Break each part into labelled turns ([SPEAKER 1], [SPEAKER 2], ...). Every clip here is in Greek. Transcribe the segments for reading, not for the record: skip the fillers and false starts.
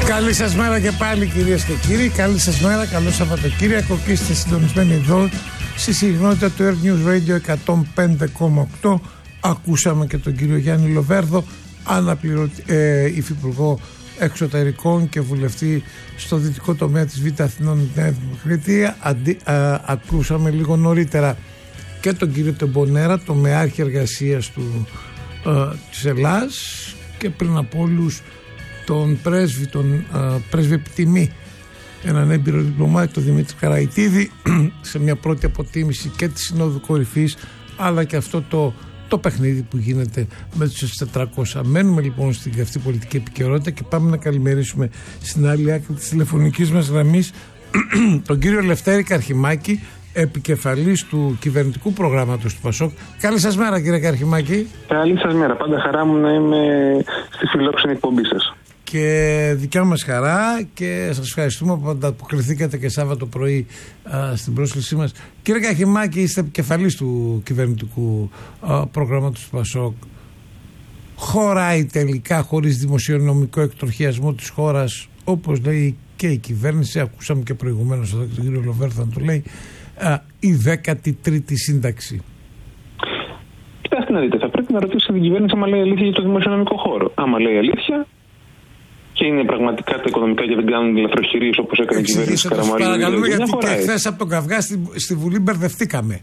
[SPEAKER 1] Καλή σας μέρα και πάλι, κυρίες και κύριοι. Καλή σας μέρα, καλό Σαββατοκύριακο. Και είστε συντονισμένοι εδώ στη συχνότητα του Air News Radio 105,8. Ακούσαμε και τον κύριο Γιάννη Λοβέρδο, υφυπουργό εξωτερικών και βουλευτή στο δυτικό τομέα της Β' Αθηνών, Νέα Δημοκρατία. Ακούσαμε λίγο νωρίτερα και τον κύριο Τεμπονέρα, το μεάρχη εργασίας της Ελλάς, και πριν από όλους τον πρέσβη επιτιμή, έναν έμπειρο διπλωμάτη, τον Δημήτρη Καραϊτίδη, σε μια πρώτη αποτίμηση και της Συνόδου Κορυφής, αλλά και αυτό το παιχνίδι που γίνεται με τους 400. Μένουμε λοιπόν στην καυτή πολιτική επικαιρότητα και πάμε να καλημερίσουμε στην άλλη άκρη της τηλεφωνικής μας γραμμής τον κύριο Λευτέρη Καρχημάκη, επικεφαλής του κυβερνητικού προγράμματος του ΠΑΣΟΚ. Καλή σας μέρα, κύριε Καρχημάκη.
[SPEAKER 2] Καλή σας μέρα. Πάντα χαρά μου να είμαι στη φιλόξενη εκπομπή σας.
[SPEAKER 1] Και δικιά μας χαρά, και σας ευχαριστούμε που ανταποκριθήκατε και Σάββατο πρωί στην πρόσκλησή μας. Κύριε Καρχημάκη, είστε επικεφαλής του κυβερνητικού προγράμματος του ΠΑΣΟΚ. Χωράει τελικά, χωρίς δημοσιονομικό εκτροχιασμό της χώρας, όπως λέει και η κυβέρνηση, ακούσαμε και προηγουμένως εδώ και τον κύριο Λοβέρθο να το λέει, η 13η σύνταξη?
[SPEAKER 2] Κοιτάξτε να δείτε, θα πρέπει να ρωτήσετε την κυβέρνηση άμα λέει αλήθεια για το δημοσιονομικό χώρο. Άμα λέει αλήθεια και είναι πραγματικά τα οικονομικά και δεν κάνουν λαθροχειρίες όπως έκανε η κυβέρνηση Καραμαλή.
[SPEAKER 1] Παρακαλούμε, γιατί και χθες από τον καυγά στη Βουλή μπερδευτήκαμε.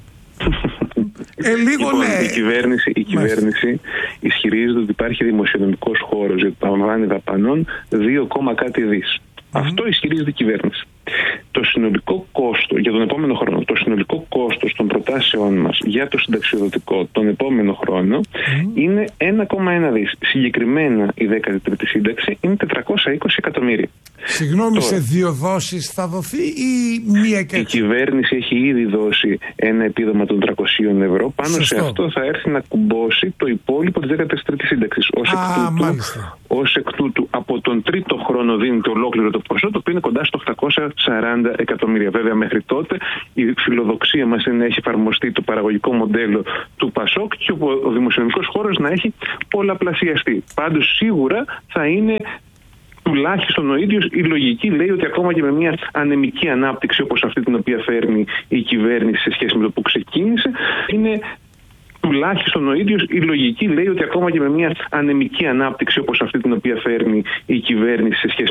[SPEAKER 2] Λοιπόν, η κυβέρνηση ισχυρίζεται ότι υπάρχει δημοσιονομικός χώρος για το ταμβάνι δαπανών 2, κάτι δις. Αυτό ισχυρίζεται η κυβέρνηση. Το συνολικό κόστος για τον επόμενο χρόνο, το συνολικό κόστος των προτάσεών μας για το συνταξιοδοτικό τον επόμενο χρόνο είναι 1,1 δις. Συγκεκριμένα η 13η σύνταξη είναι 420 εκατομμύρια.
[SPEAKER 1] Συγγνώμη, σε 2 δόσεις θα δοθεί ή μία και έτσι?
[SPEAKER 2] Η κυβέρνηση έχει ήδη δώσει ένα επίδομα των 300 ευρώ. Πάνω σε αυτό θα έρθει να κουμπώσει το υπόλοιπο της 13ης σύνταξης. Ως εκ τούτου, από τον τρίτο χρόνο δίνεται ολόκληρο το ποσό, το οποίο είναι κοντά στο 840 εκατομμύρια. Βέβαια, μέχρι τότε η φιλοδοξία μας είναι να έχει εφαρμοστεί το παραγωγικό μοντέλο του ΠΑΣΟΚ και ο δημοσιονομικός χώρος να έχει πολλαπλασιαστεί. Πάντως, σίγουρα θα είναι τουλάχιστον ο ίδιος. Η λογική λέει ότι ακόμα και με μια ανεμική ανάπτυξη όπως αυτή την οποία φέρνει η κυβέρνηση σε σχέση με το που ξεκίνησε, είναι τουλάχιστον ο ίδιος. Η λογική λέει ότι ακόμα και με μια ανεμική ανάπτυξη όπως αυτή την οποία φέρνει η κυβέρνηση σε σχέση